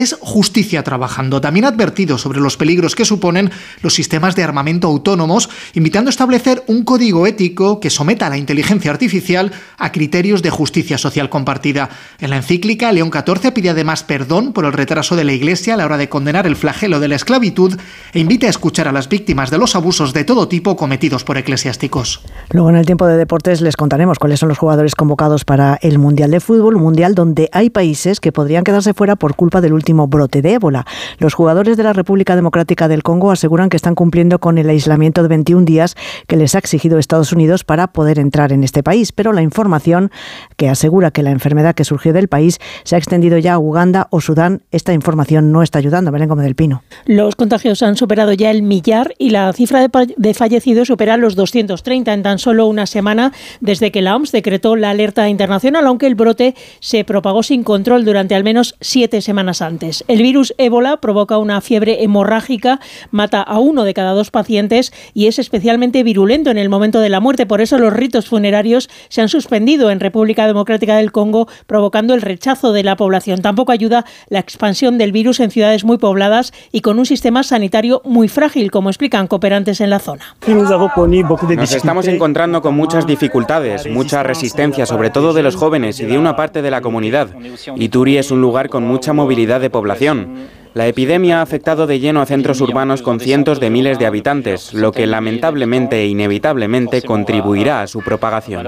Es Justicia Trabajando. También ha advertido sobre los peligros que suponen los sistemas de armamento autónomos, invitando a establecer un código ético que someta a la inteligencia artificial a criterios de justicia social compartida. En la encíclica, León XIV pide además perdón por el retraso de la Iglesia a la hora de condenar el flagelo de la esclavitud e invita a escuchar a las víctimas de los abusos de todo tipo cometidos por eclesiásticos. Luego, en el tiempo de deportes, les contaremos cuáles son los jugadores convocados para el Mundial de Fútbol, un mundial donde hay países que podrían quedarse fuera por culpa del último brote de ébola. Los jugadores de la República Democrática del Congo aseguran que están cumpliendo con el aislamiento de 21 días que les ha exigido Estados Unidos para poder entrar en este país, pero la información que asegura que la enfermedad que surgió del país se ha extendido ya a Uganda o Sudán, esta información no está ayudando. Belén Gómez del Pino. Los contagios han superado ya el millar y la cifra de fallecidos supera los 230 en tan solo una semana desde que la OMS decretó la alerta internacional, aunque el brote se propagó sin control durante al menos 7 semanas antes. El virus ébola provoca una fiebre hemorrágica, mata a 1 de cada 2 pacientes y es especialmente virulento en el momento de la muerte. Por eso los ritos funerarios se han suspendido en República Democrática del Congo, provocando el rechazo de la población. Tampoco ayuda la expansión del virus en ciudades muy pobladas y con un sistema sanitario muy frágil, como explican cooperantes en la zona. Nos estamos encontrando con muchas dificultades, mucha resistencia, sobre todo de los jóvenes y de una parte de la comunidad. Ituri es un lugar con mucha movilidad de población. La epidemia ha afectado de lleno a centros urbanos con cientos de miles de habitantes, lo que lamentablemente e inevitablemente contribuirá a su propagación.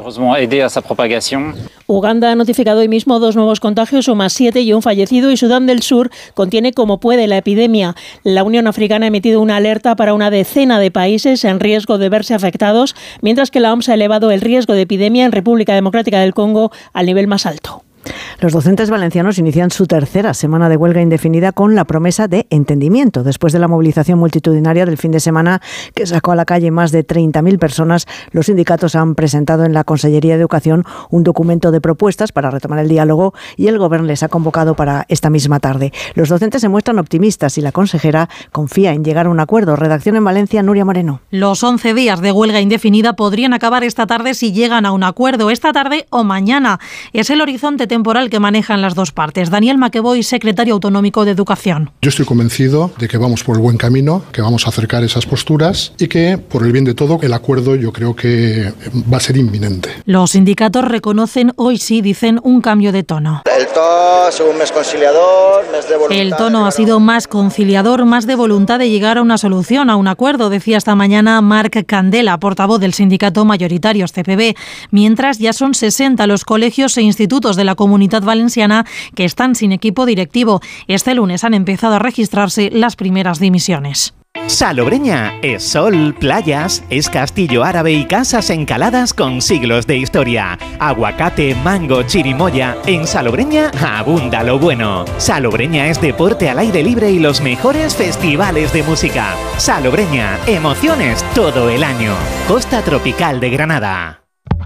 Uganda ha notificado hoy mismo 2 nuevos contagios, o más 7 y un fallecido, y Sudán del Sur contiene como puede la epidemia. La Unión Africana ha emitido una alerta para una decena de países en riesgo de verse afectados, mientras que la OMS ha elevado el riesgo de epidemia en República Democrática del Congo al nivel más alto. Los docentes valencianos inician su tercera semana de huelga indefinida con la promesa de entendimiento. Después de la movilización multitudinaria del fin de semana que sacó a la calle más de 30.000 personas, los sindicatos han presentado en la Consellería de Educación un documento de propuestas para retomar el diálogo y el Gobierno les ha convocado para esta misma tarde. Los docentes se muestran optimistas y la consejera confía en llegar a un acuerdo. Redacción en Valencia, Nuria Moreno. Los 11 días de huelga indefinida podrían acabar esta tarde si llegan a un acuerdo, esta tarde o mañana. Es el horizonte temporal que manejan las dos partes. Daniel Maqueboy, secretario autonómico de Educación. Yo estoy convencido de que vamos por el buen camino, que vamos a acercar esas posturas y que, por el bien de todo, el acuerdo yo creo que va a ser inminente. Los sindicatos reconocen hoy sí, dicen, un cambio de tono. El tono ha sido un mes conciliador, mes de voluntad. El tono ha sido más conciliador, más de voluntad de llegar a una solución, a un acuerdo, decía esta mañana Marc Candela, portavoz del sindicato Mayoritarios CPB, mientras ya son 60 los colegios e institutos de la Comunidad Valenciana que están sin equipo directivo. Este lunes han empezado a registrarse las primeras dimisiones. Salobreña es sol, playas, es castillo árabe y casas encaladas con siglos de historia. Aguacate, mango, chirimoya. En Salobreña abunda lo bueno. Salobreña es deporte al aire libre y los mejores festivales de música. Salobreña, emociones todo el año. Costa Tropical de Granada.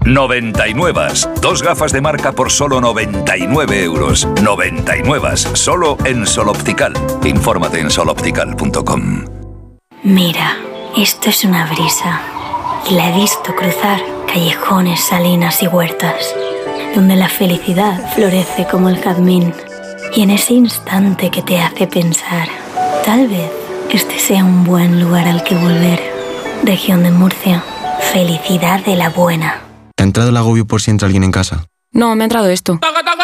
99. 2 gafas de marca por solo 99 euros. 99. Solo en Sol Optical. Infórmate en soloptical.com. Mira, esto es una brisa. Y la he visto cruzar callejones, salinas y huertas, donde la felicidad florece como el jazmín. Y en ese instante que te hace pensar, tal vez este sea un buen lugar al que volver. Región de Murcia. Felicidad de la buena. ¿Te ha entrado el agobio por si entra alguien en casa? No, me ha entrado esto.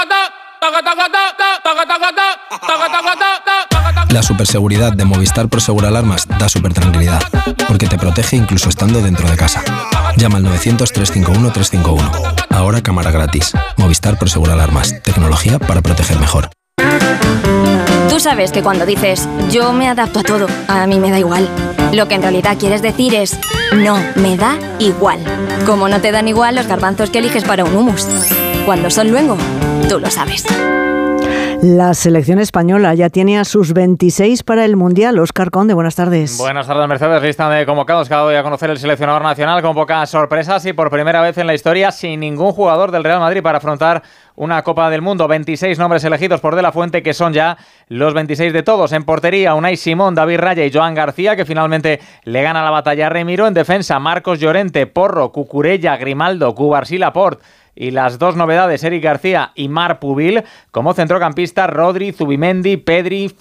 La superseguridad de Movistar Prosegur Alarmas da supertranquilidad, porque te protege incluso estando dentro de casa. Llama al 900-351-351. Ahora cámara gratis. Movistar Prosegur Alarmas. Tecnología para proteger mejor. Tú sabes que cuando dices yo me adapto a todo, a mí me da igual. Lo que en realidad quieres decir es no, me da igual. Como no te dan igual los garbanzos que eliges para un hummus. Cuando son luengo, tú lo sabes. La selección española ya tiene a sus 26 para el Mundial. Óscar Conde, buenas tardes. Buenas tardes, Mercedes. Lista de convocados que ha dado a conocer el seleccionador nacional con pocas sorpresas y por primera vez en la historia sin ningún jugador del Real Madrid para afrontar una Copa del Mundo. 26 nombres elegidos por De La Fuente, que son ya los 26 de todos. En portería, Unai Simón, David Raya y Joan García, que finalmente le gana la batalla a Remiro. En defensa, Marcos Llorente, Porro, Cucurella, Grimaldo, Cubarsí, Laporte. Y las dos novedades, Eric García y Marc Pubil. Como centrocampista, Rodri, Zubimendi, Pedri,